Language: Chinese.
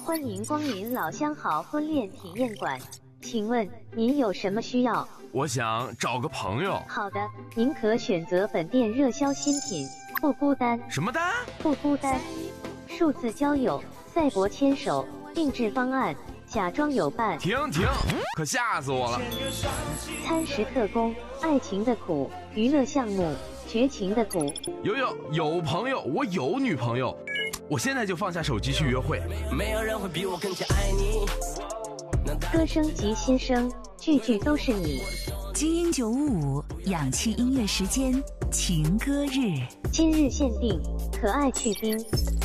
欢迎光临老相好婚恋体验馆，请问您有什么需要？ 我想找个朋友。 好的，您可选择本店热销新品，不孤单。 什么单？ 不孤单。数字交友、赛博牵手、定制方案、假装有伴。 停，可吓死我了！ 餐食特工、爱情的苦、娱乐项目、绝情的苦。 有朋友，我有女朋友，我现在就放下手机去约会。 没有人会比我更加爱你。 歌声及新声，句句都是你。 精英955氧气音乐时间，情歌日， 今日限定，可爱去冰。